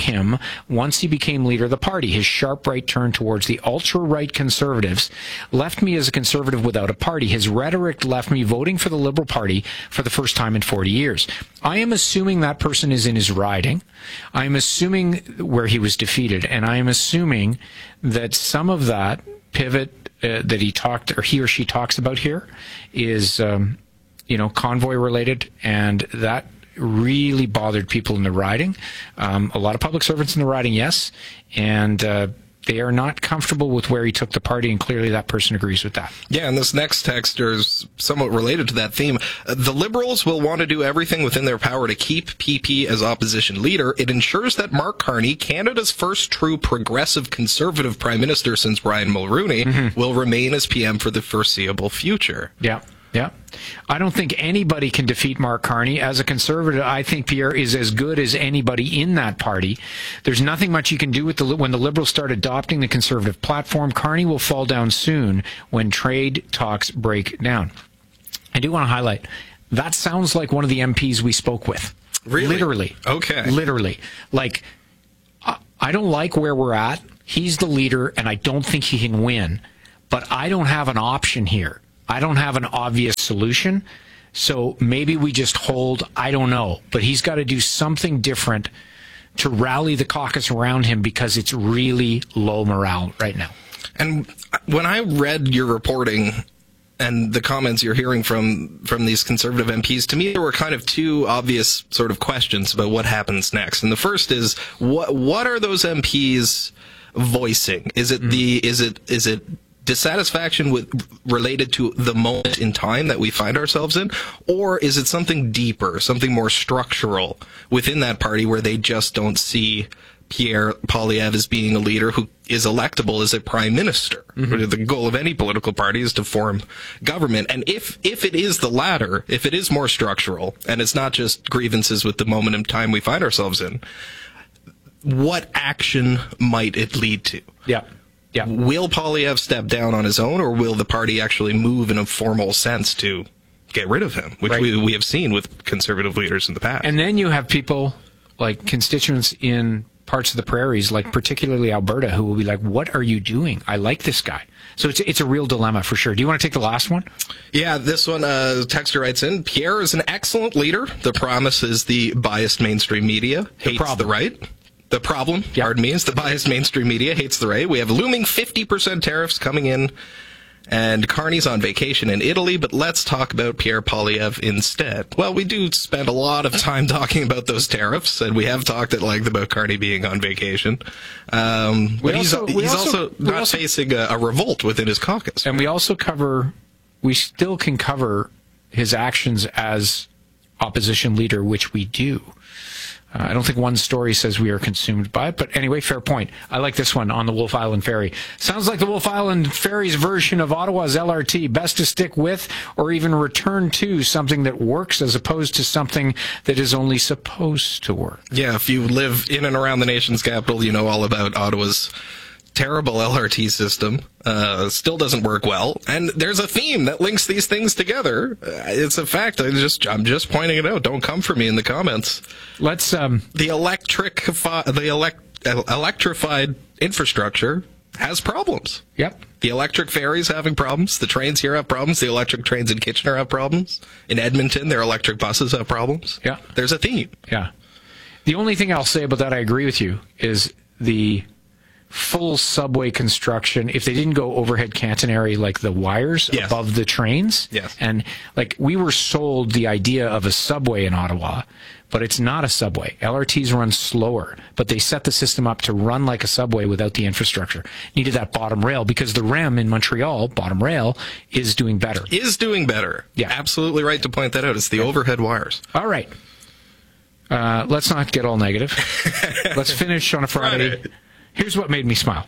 once he became leader of the party. His sharp right turn towards the ultra-right conservatives left me as a conservative without a party. His rhetoric left me voting for the Liberal Party for the first time in forty years. I am assuming that person is in his riding. I am assuming where he was defeated, and I am assuming that some of that pivot uh, that he talked, or he or she talks about here, is um, you know, convoy related, and that really bothered people in the riding. Um, a lot of public servants in the riding, yes, and uh, they are not comfortable with where he took the party, and clearly that person agrees with that. Yeah, and this next texter is somewhat related to that theme. Uh, the Liberals will want to do everything within their power to keep P P as opposition leader. It ensures that Mark Carney, Canada's first true progressive conservative prime minister since Brian Mulroney, mm-hmm. will remain as P M for the foreseeable future. Yeah. Yeah. I don't think anybody can defeat Mark Carney. As a conservative, I think Pierre is as good as anybody in that party. There's nothing much you can do with the when the Liberals start adopting the conservative platform. Carney will fall down soon when trade talks break down. I do want to highlight, that sounds like one of the M Ps we spoke with. Really? Literally. Okay. Literally. Like, I don't like where we're at. He's the leader, and I don't think he can win. But I don't have an option here. I don't have an obvious solution, so maybe we just hold, I don't know. But he's got to do something different to rally the caucus around him, because it's really low morale right now. And when I read your reporting and the comments you're hearing from, from these conservative M Ps, to me there were kind of two obvious sort of questions about what happens next. And the first is, what what are those M Ps voicing? Is it mm-hmm. the is it is it dissatisfaction with related to the moment in time that we find ourselves in, or is it something deeper, something more structural within that party where they just don't see Pierre Poilievre as being a leader who is electable as a prime minister? Mm-hmm. The goal of any political party is to form government. And if if it is the latter, if it is more structural and it's not just grievances with the moment in time we find ourselves in, what action might it lead to? Yeah. Yeah. Will Poilievre step down on his own, or will the party actually move in a formal sense to get rid of him, which right. we, we have seen with conservative leaders in the past? And then you have people, like constituents in parts of the prairies, like particularly Alberta, who will be like, what are you doing? I like this guy. So it's it's a real dilemma for sure. Do you want to take the last one? Yeah, this one, uh, texter writes in, Pierre is an excellent leader. The promise is the biased mainstream media hates the, the right. The problem, yep. pardon me, is the biased mainstream media hates the right. We have looming fifty percent tariffs coming in, and Carney's on vacation in Italy, but let's talk about Pierre Poilievre instead. Well, we do spend a lot of time talking about those tariffs, and we have talked at length about Carney being on vacation. Um, but also, he's, he's also, also not also, facing a, a revolt within his caucus. And we also cover, we still can cover his actions as opposition leader, which we do. Uh, I don't think one story says we are consumed by it, but anyway, fair point. I like this one on the Wolf Island Ferry. Sounds like the Wolf Island Ferry's version of Ottawa's L R T. Best to stick with or even return to something that works as opposed to something that is only supposed to work. Yeah, if you live in and around the nation's capital, you know all about Ottawa's terrible L R T system. Uh, still doesn't work well, and there's a theme that links these things together. Uh, it's a fact. I just I'm just pointing it out. Don't come for me in the comments. Let's um the electric the elect electrified infrastructure has problems. Yep. The electric ferries having problems. The trains here have problems. The electric trains in Kitchener have problems. In Edmonton, their electric buses have problems. Yeah. There's a theme. Yeah. The only thing I'll say about that, I agree with you, is the full subway construction, if they didn't go overhead catenary like the wires yes. above the trains. Yes. And like we were sold the idea of a subway in Ottawa, but it's not a subway. L R Ts run slower, but they set the system up to run like a subway without the infrastructure. Needed that bottom rail because the R E M in Montreal, bottom rail, is doing better. Is doing better. Yeah. Absolutely right to point that out. It's the yeah. overhead wires. All right. Uh, let's not get all negative. Let's finish on a Friday. Friday. Here's what made me smile.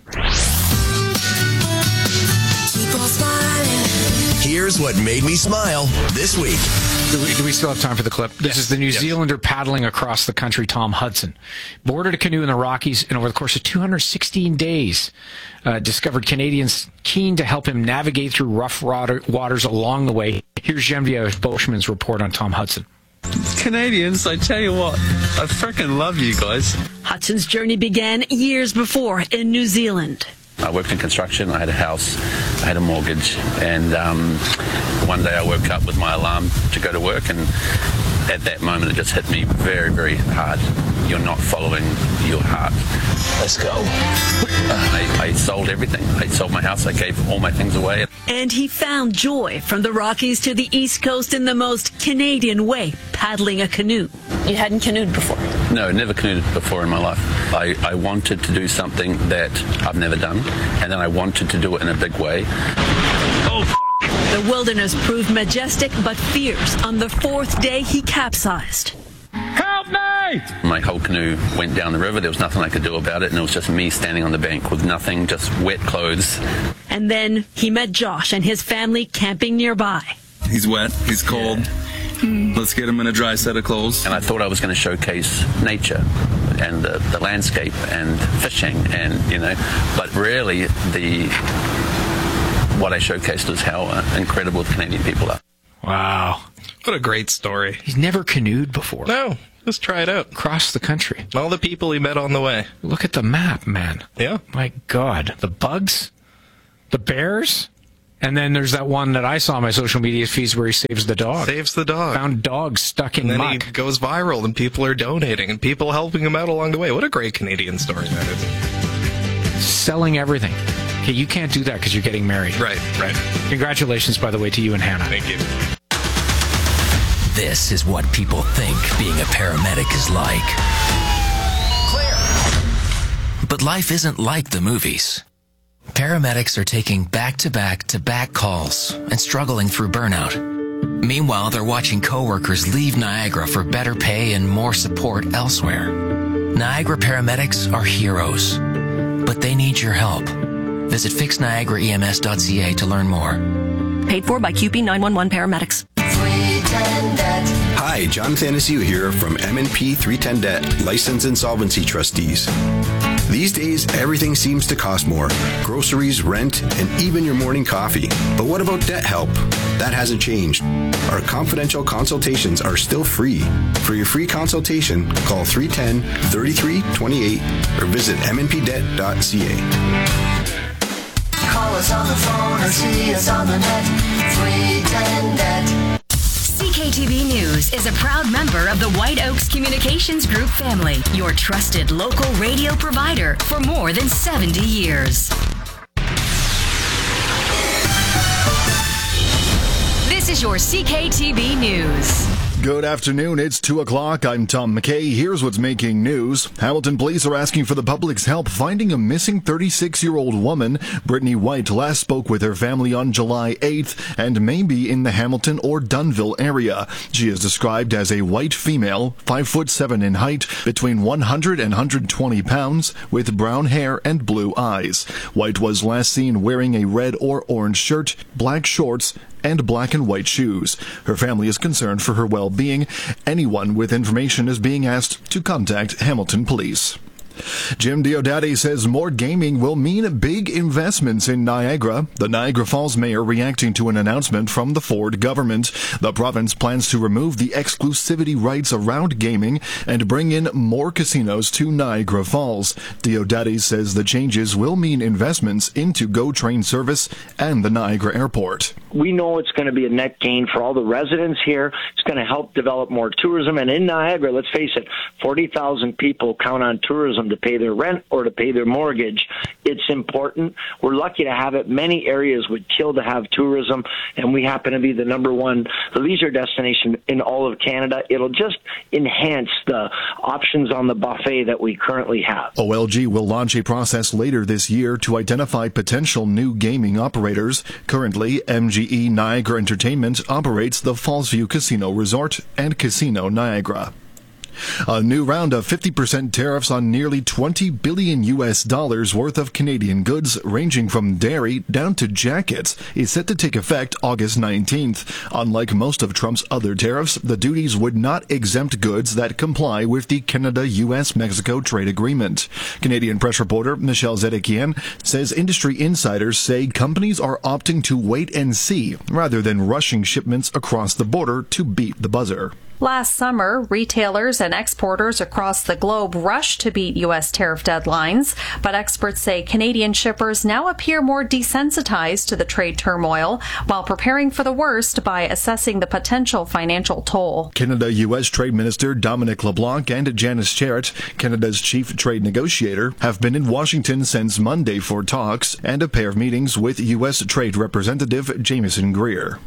Here's what made me smile this week. Do we, do we still have time for the clip? This yes. is the New yes. Zealander paddling across the country, Tom Hudson. Boarded a canoe in the Rockies, and over the course of two hundred sixteen days, uh, discovered Canadians keen to help him navigate through rough waters along the way. Here's Genevieve Boschman's report on Tom Hudson. Canadians, I tell you what, I freaking love you guys. Hudson's journey began years before in New Zealand. I worked in construction, I had a house, I had a mortgage, and um, one day I woke up with my alarm to go to work, and at that moment it just hit me very, very hard. You're not following your heart. Let's go. I, I sold everything. I sold my house, I gave all my things away. And he found joy from the Rockies to the East Coast in the most Canadian way, paddling a canoe. You hadn't canoed before? No, never canoed before in my life. I, I wanted to do something that I've never done, and then I wanted to do it in a big way. Oh, the wilderness proved majestic but fierce. On the fourth day, he capsized. Help me! My whole canoe went down the river. There was nothing I could do about it, and it was just me standing on the bank with nothing, just wet clothes. And then he met Josh and his family camping nearby. He's wet, he's cold. Yeah. Mm. Let's get him in a dry set of clothes. And I thought I was going to showcase nature and the, the landscape and fishing, and, you know, but really the what I showcased was how uh, incredible the Canadian people are. Wow. What a great story. He's never canoed before. No, just try it out. Across the country. All the people he met on the way. Look at the map, man. Yeah. My God. The bugs, the bears, and then there's that one that I saw on my social media feeds where he saves the dog. Saves the dog. Found dogs stuck in and then muck. He goes viral and people are donating and people helping him out along the way. What a great Canadian story that is. Selling everything. Okay, you can't do that because you're getting married. Right, right. Congratulations, by the way, to you and Hannah. Thank you. This is what people think being a paramedic is like. Clear. But life isn't like the movies. Paramedics are taking back-to-back-to-back calls and struggling through burnout. Meanwhile, they're watching coworkers leave Niagara for better pay and more support elsewhere. Niagara paramedics are heroes, but they need your help. Visit fix niagara E M S dot C A to learn more. Paid for by Q P nine one one Paramedics. Hi, John Thanasiu here from M and P three ten Debt, Licensed Insolvency Trustees. These days, everything seems to cost more. Groceries, rent, and even your morning coffee. But what about debt help? That hasn't changed. Our confidential consultations are still free. For your free consultation, call three one zero, three three two eight or visit m n p debt dot c a. Call us on the phone or see us on the net. three ten debt. C K T V News is a proud member of the White Oaks Communications Group family, your trusted local radio provider for more than seventy years. This is your C K T V News. Good afternoon, it's two o'clock. I'm Tom McKay. Here's what's making news. Hamilton police are asking for the public's help finding a missing thirty-six-year-old woman. Brittany White last spoke with her family on July eighth and may be in the Hamilton or Dunnville area. She is described as a white female, five foot seven in height, between one hundred and one hundred twenty pounds, with brown hair and blue eyes. White was last seen wearing a red or orange shirt, black shorts, and black and white shoes. Her family is concerned for her well-being. Anyone with information is being asked to contact Hamilton Police. Jim Diodati says more gaming will mean big investments in Niagara. The Niagara Falls mayor reacting to an announcement from the Ford government. The province plans to remove the exclusivity rights around gaming and bring in more casinos to Niagara Falls. Diodati says the changes will mean investments into GO train service and the Niagara Airport. We know it's going to be a net gain for all the residents here. It's going to help develop more tourism. And in Niagara, let's face it, forty thousand people count on tourism to pay their rent or to pay their mortgage. It's important. We're lucky to have it. Many areas would kill to have tourism, and we happen to be the number one leisure destination in all of Canada. It'll just enhance the options on the buffet that we currently have. O L G will launch a process later this year to identify potential new gaming operators. Currently, M G E Niagara Entertainment operates the Fallsview Casino Resort and Casino Niagara. A new round of fifty percent tariffs on nearly twenty billion U S dollars worth of Canadian goods, ranging from dairy down to jackets, is set to take effect August nineteenth. Unlike most of Trump's other tariffs, the duties would not exempt goods that comply with the Canada-U S Mexico trade agreement. Canadian press reporter Michelle Zedekian says industry insiders say companies are opting to wait and see rather than rushing shipments across the border to beat the buzzer. Last summer, retailers and exporters across the globe rushed to beat U S tariff deadlines, but experts say Canadian shippers now appear more desensitized to the trade turmoil while preparing for the worst by assessing the potential financial toll. Canada-U S Trade Minister Dominic LeBlanc and Janice Charrett, Canada's chief trade negotiator, have been in Washington since Monday for talks and a pair of meetings with U S Trade Representative Jamieson Greer.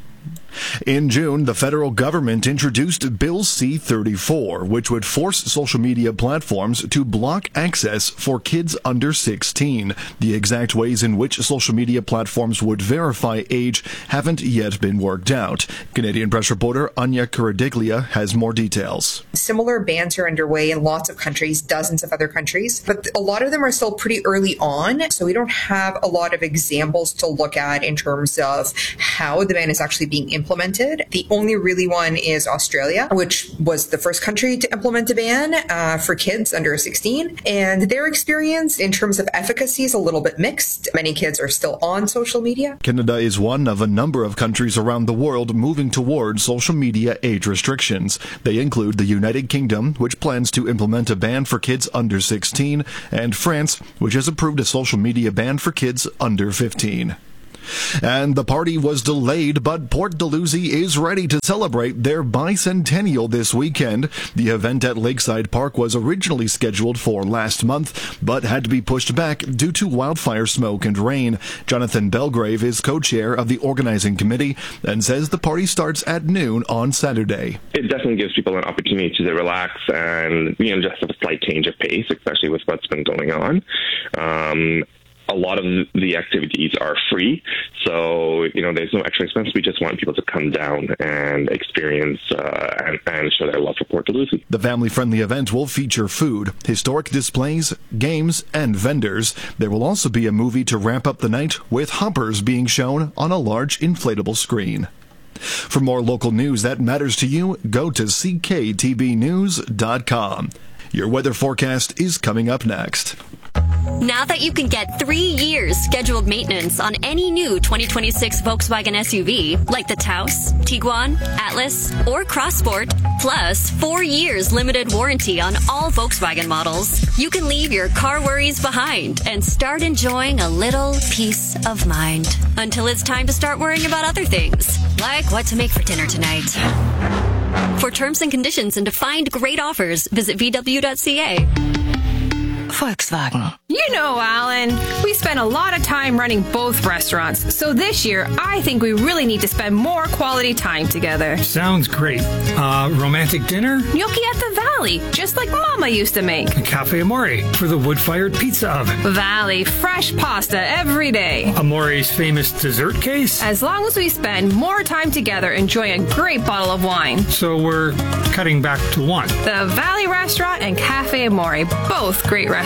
In June, the federal government introduced Bill C thirty-four, which would force social media platforms to block access for kids under sixteen. The exact ways in which social media platforms would verify age haven't yet been worked out. Canadian press reporter Anya Karadiglia has more details. Similar bans are underway in lots of countries, dozens of other countries, but a lot of them are still pretty early on, so we don't have a lot of examples to look at in terms of how the ban is actually being implemented. implemented. The only really one is Australia, which was the first country to implement a ban uh, for kids under sixteen. And their experience in terms of efficacy is a little bit mixed. Many kids are still on social media. Canada is one of a number of countries around the world moving towards social media age restrictions. They include the United Kingdom, which plans to implement a ban for kids under sixteen, and France, which has approved a social media ban for kids under fifteen. And the party was delayed, but Port Dalhousie is ready to celebrate their bicentennial this weekend. The event at Lakeside Park was originally scheduled for last month, but had to be pushed back due to wildfire smoke and rain. Jonathan Belgrave is co-chair of the organizing committee and says the party starts at noon on Saturday. It definitely gives people an opportunity to relax and, you know, just have a slight change of pace, especially with what's been going on. Um, A lot of the activities are free, so, you know, there's no extra expense. We just want people to come down and experience uh, and, and show their love for Port Dalhousie. The family-friendly event will feature food, historic displays, games, and vendors. There will also be a movie to ramp up the night, with hoppers being shown on a large inflatable screen. For more local news that matters to you, go to c k t b news dot com. Your weather forecast is coming up next. Now that you can get three years scheduled maintenance on any new twenty twenty-six Volkswagen S U V, like the Taos, Tiguan, Atlas, or Crossport, plus four years limited warranty on all Volkswagen models, you can leave your car worries behind and start enjoying a little peace of mind until it's time to start worrying about other things, like what to make for dinner tonight. For terms and conditions and to find great offers, visit v w dot c a. Volkswagen. You know, Alan, we spend a lot of time running both restaurants, so this year I think we really need to spend more quality time together. Sounds great. Uh, romantic dinner? Gnocchi at the Valley, just like Mama used to make. A Cafe Amore for the wood-fired pizza oven. Valley, fresh pasta every day. Amore's famous dessert case? As long as we spend more time together enjoying a great bottle of wine. So we're cutting back to one. The Valley Restaurant and Cafe Amore, both great restaurants.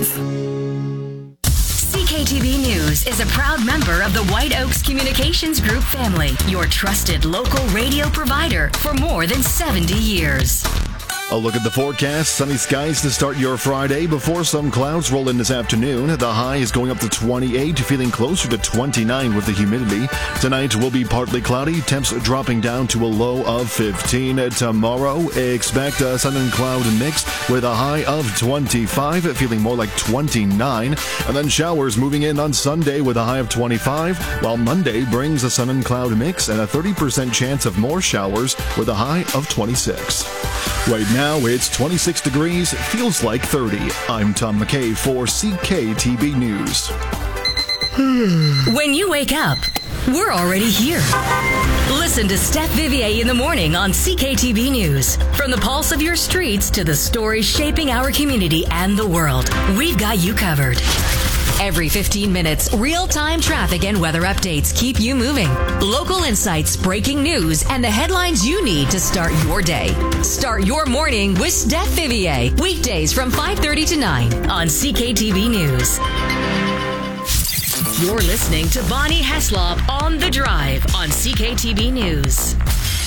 C K T V News is a proud member of the White Oaks Communications Group family, your trusted local radio provider for more than seventy years. A look at the forecast. Sunny skies to start your Friday before some clouds roll in this afternoon. The high is going up to twenty-eight, feeling closer to twenty-nine with the humidity. Tonight will be partly cloudy, temps dropping down to a low of fifteen. Tomorrow, expect a sun and cloud mix with a high of twenty-five, feeling more like twenty-nine. And then showers moving in on Sunday with a high of twenty-five, while Monday brings a sun and cloud mix and a thirty percent chance of more showers with a high of twenty-six. Right now, it's twenty-six degrees, feels like thirty. I'm Tom McKay for C K T B News. When you wake up, we're already here. Listen to Steph Vivier in the morning on C K T B News. From the pulse of your streets to the stories shaping our community and the world, we've got you covered. Every fifteen minutes, real-time traffic and weather updates keep you moving. Local insights, breaking news, and the headlines you need to start your day. Start your morning with Steph Vivier. Weekdays from five thirty to nine on C K T V News. You're listening to Bonnie Heslop on The Drive on C K T V News.